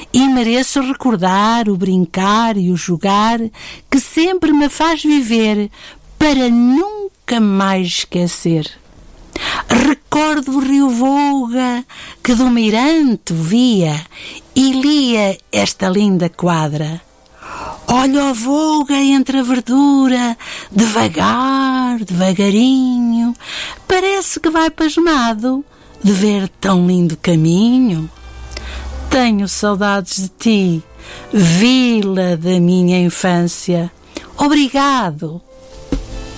e mereço recordar o brincar e o jogar que sempre me faz viver para nunca mais esquecer. Recordo o rio Volga que do mirante via e lia esta linda quadra. Olho a Volga entre a verdura, devagar, devagarinho, parece que vai pasmado de ver tão lindo caminho. Tenho saudades de ti, vila da minha infância. Obrigado